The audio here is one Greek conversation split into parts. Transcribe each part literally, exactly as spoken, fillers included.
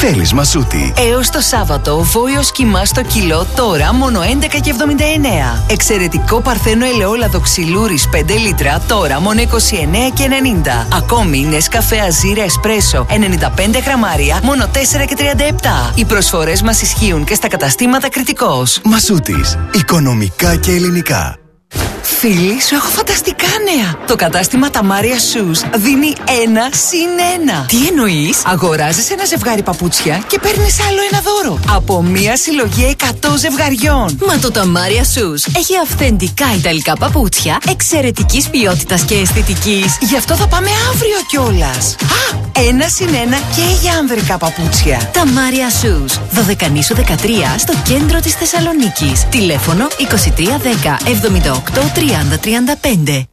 θέλεις Μασούτη. Έως το Σάββατο, βόηος κιμά στο κιλό τώρα μόνο έντεκα και εβδομήντα εννέα. Εξαιρετικό παρθένο ελαιόλαδο ξυλούρης πέντε λίτρα τώρα μόνο είκοσι εννέα και ενενήντα. Ακόμη Νεσκαφέ Αζίρα Εσπρέσο ενενήντα πέντε γραμμάρια μόνο τέσσερα και τριάντα επτά. Οι προσφορές μας ισχύουν και στα καταστήματα Κρητικός. Μασούτης. Οικονομικά και ελληνικά. Φίλοι, σου έχω φανταστικά νέα. Το κατάστημα Ταμάρια Shoes δίνει ένα συν ένα. Τι εννοείς? Αγοράζεις ένα ζευγάρι παπούτσια και παίρνεις άλλο ένα δώρο. Από μία συλλογή εκατό ζευγαριών. Μα το Ταμάρια Shoes έχει αυθεντικά ιταλικά παπούτσια εξαιρετικής ποιότητας και αισθητικής. Γι' αυτό θα πάμε αύριο κιόλας. Α, ένα συν ένα και για ανδρικά παπούτσια. Ταμάρια Shoes. Δωδεκανήσου δεκατρία στο κέντρο της Θεσσαλονίκης. Τηλέφωνο είκοσι τρία δέκα εβδομήντα οκτώ τριάντα τριάντα πέντε.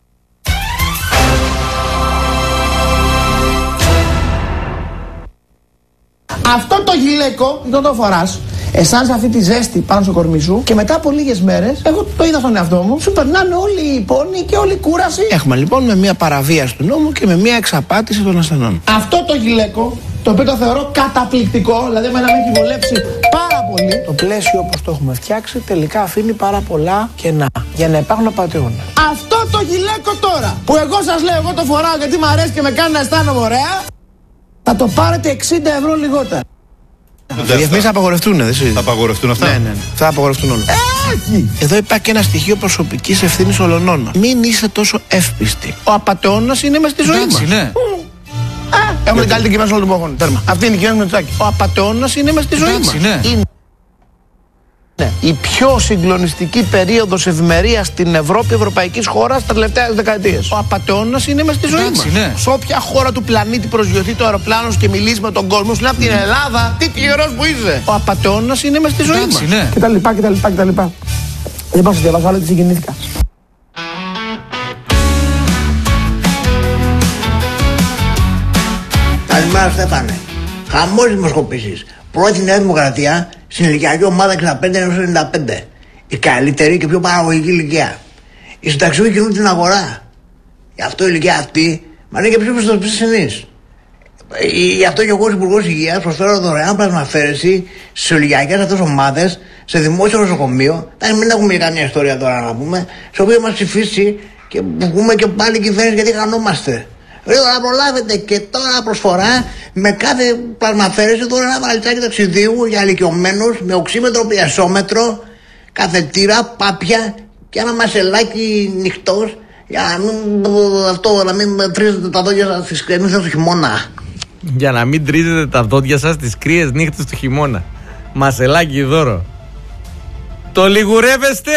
Αυτό το γυλαίκο δεν το φοράς. Αισθάνεσαι αυτή τη ζέστη πάνω στο κορμί σου και μετά από λίγες μέρες, εγώ το είδα στον εαυτό μου, σου περνάνε όλοι οι πόνοι και όλη η κούραση. Έχουμε λοιπόν με μια παραβίαση του νόμου και με μια εξαπάτηση των ασθενών. Αυτό το γυλαίκο, το οποίο το θεωρώ καταπληκτικό, δηλαδή εμένα με έχει βολέψει πάρα πολύ. Το πλαίσιο όπως το έχουμε φτιάξει τελικά αφήνει πάρα πολλά κενά για να υπάρχουν απατεώνες. Αυτό το γυλαίκο τώρα που εγώ σας λέω, εγώ το φοράω γιατί μου αρέσει και με κάνει να αισθάνομαι ωραία, θα το πάρετε εξήντα ευρώ λιγότερα. Οι διαφημίσεις θα απαγορευτούν, δεν θα απαγορευτούν αυτά. Ναι, ναι, ναι. Θα απαγορευτούν όλα. Έχει! Εδώ υπάρχει και ένα στοιχείο προσωπικής ευθύνης ολονών. Μην είστε τόσο εύπιστοι. Ο απατεώνας είναι μες στη ζωή μας. Ναι. Έχουμε την καλύτερη κυβέρνηση όλων των εποχών. Τέρμα. Αυτή είναι η κυβέρνηση Μητσοτάκη. Ο απατεώνας είναι μες στη ζωή μας. Ναι. Είναι ναι. η πιο συγκλονιστική περίοδος ευημερίας στην Ευρώπη, ευρωπαϊκής χώρας, τα τελευταία δεκαετίες. Ο απατεώνας είναι μες στη ζωή μας. Ναι. Σε όποια χώρα του πλανήτη προσγειωθεί το αεροπλάνο και μιλήσει με τον κόσμο, σου λέει από την Ελλάδα, τι τυχερός που είσαι. Ο απατεώνας είναι μες στη ζωή μας. Ναι. Και τα λοιπά και τα λοιπά και τα λοιπά. Δεν πάω να διαβάσω άλλο, γιατί συγκινήθηκα. Καλημέρα, Στέφανε. Χαμός δημοσκοπήσεις. Πρώτη Νέα Δημοκρατία στην ηλικιακή ομάδα εξήντα πέντε έως ενενήντα πέντε. Η καλύτερη και πιο παραγωγική ηλικία. Οι συνταξιούχοι κινούν την αγορά. Γι' αυτό η ηλικία αυτή μα είναι και πιο πιστοσπιστενής. Γι' αυτό και εγώ ως Υπουργός Υγείας προσφέρω δωρεάν πλασμαφέρεση στις ηλικιακές αυτές ομάδες σε δημόσιο νοσοκομείο. Θα μην έχουμε καμία ιστορία τώρα να πούμε, σε οποία μας ψηφίσει και πούμε και πάλι κυβέρνηση γιατί χανόμαστε. Γρήγορα να προλάβετε και τώρα προσφορά με κάθε πλασμαφέρεση τώρα ένα βαλιτσάκι ταξιδίου για ηλικιωμένους με οξύμετρο, πιασόμετρο, καθετήρα, πάπια και ένα μασελάκι νυχτός για να μην, αυτό, να μην τρίζετε τα δόντια σας στις κρύες νύχτες του χειμώνα. Για να μην τρίζετε τα δόντια σας στις κρύες νύχτες του χειμώνα. Μασελάκι δώρο. Το λιγουρεύεστε.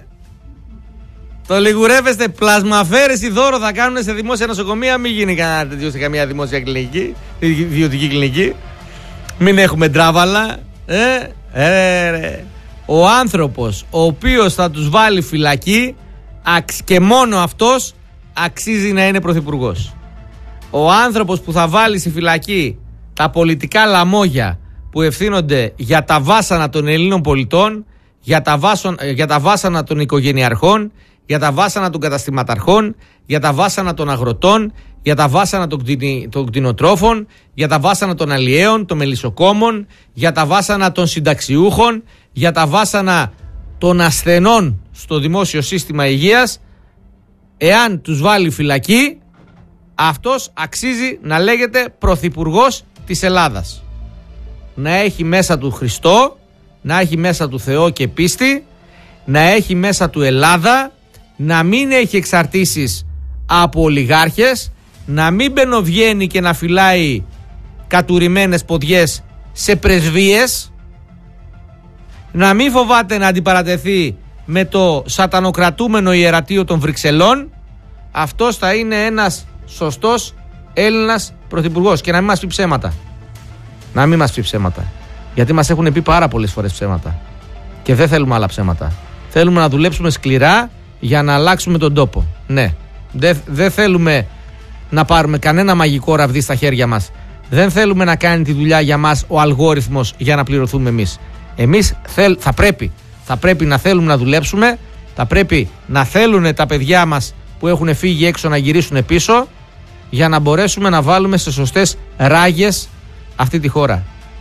Το λιγουρεύεστε, πλασμαφέρεση δώρο θα κάνουν σε δημόσια νοσοκομεία. Μην γίνει κανένα τέτοιο σε καμία δημόσια κλινική, ιδιωτική κλινική. Μην έχουμε τράβαλα. Ε, ε, ρε. Ο άνθρωπος ο οποίος θα τους βάλει φυλακή και μόνο αυτός αξίζει να είναι πρωθυπουργός. Ο άνθρωπος που θα βάλει στη φυλακή τα πολιτικά λαμόγια που ευθύνονται για τα βάσανα των Ελλήνων πολιτών, για τα, βάσον, για τα βάσανα των οικογενειαρχών, για τα βάσανα των καταστηματαρχών, για τα βάσανα των αγροτών, για τα βάσανα των, κτηνι, των κτηνοτρόφων, για τα βάσανα των αλλιέων, των μελισσοκόμων, για τα βάσανα των συνταξιούχων, για τα βάσανα των ασθενών στο δημόσιο σύστημα υγείας. Εάν τους βάλει φυλακή, αυτός αξίζει να λέγεται πρωθυπουργός της Ελλάδας. Να έχει μέσα του Χριστό, να έχει μέσα του Θεό και πίστη, να έχει μέσα του Ελλάδα, να μην έχει εξαρτήσεις από ολιγάρχες, να μην μπαινοβγαίνει και να φυλάει κατουρημένες ποδιές σε πρεσβείες, να μην φοβάται να αντιπαρατεθεί με το σατανοκρατούμενο ιερατείο των Βρυξελών. Αυτός θα είναι ένας σωστός Έλληνας πρωθυπουργός. Και να μην μας πει ψέματα. Να μην μας πει ψέματα. Γιατί μας έχουν πει πάρα πολλές φορές ψέματα. Και δεν θέλουμε άλλα ψέματα. Θέλουμε να δουλέψουμε σκληρά για να αλλάξουμε τον τόπο. Ναι. Δεν δε θέλουμε να πάρουμε κανένα μαγικό ραβδί στα χέρια μας. Δεν θέλουμε να κάνει τη δουλειά για μας ο αλγόριθμος για να πληρωθούμε εμείς. Εμείς θέλ, θα, πρέπει, θα πρέπει να θέλουμε να δουλέψουμε. Θα πρέπει να θέλουν τα παιδιά μας που έχουν φύγει έξω να γυρίσουν πίσω, για να μπορέσουμε να βάλουμε σε σωστές ράγες αυτή τη χώρα.